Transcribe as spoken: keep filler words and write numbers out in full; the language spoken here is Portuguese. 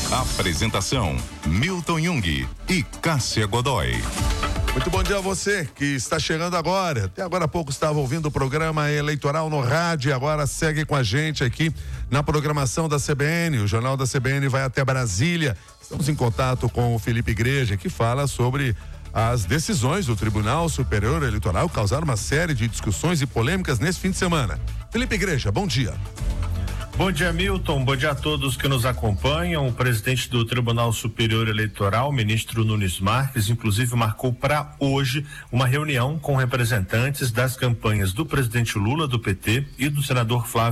Apresentação: Milton Jung e Cássia Godoy. Muito bom dia a você que está chegando agora. Até agora há pouco estava ouvindo o programa eleitoral no rádio e agora segue com a gente aqui na programação da C B N. O Jornal da C B N vai até Brasília. Estamos em contato com o Felipe Igreja, que fala sobre as decisões do Tribunal Superior Eleitoral que causaram uma série de discussões e polêmicas nesse fim de semana. Felipe Igreja, bom dia. Bom dia, Milton. Bom dia a todos que nos acompanham. O presidente do Tribunal Superior Eleitoral, ministro Nunes Marques, inclusive marcou para hoje uma reunião com representantes das campanhas do presidente Lula, do P T, e do senador Flávio